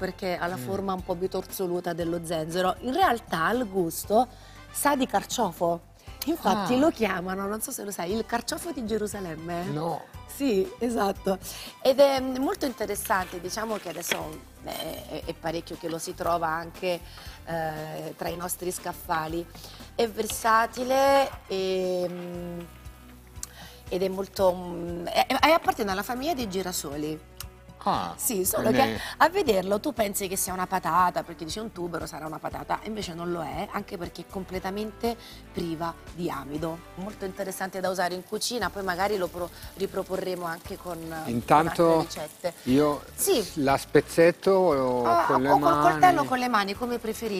perché ha la forma un po' bitorzoluta dello zenzero. In realtà il gusto sa di carciofo. Infatti lo chiamano, non so se lo sai, il carciofo di Gerusalemme. No. Sì, esatto. Ed è molto interessante, diciamo che adesso è parecchio che lo si trova anche tra i nostri scaffali. È versatile ed è molto... appartiene alla famiglia dei girasoli. Ah, Sì, solo che a vederlo tu pensi che sia una patata, perché dici un tubero sarà una patata, invece non lo è, anche perché è completamente priva di amido. Molto interessante da usare in cucina, poi magari lo riproporremo anche con intanto altre ricette. io Sì. la spezzetto con le o col mani. coltello o con le mani, come preferisci.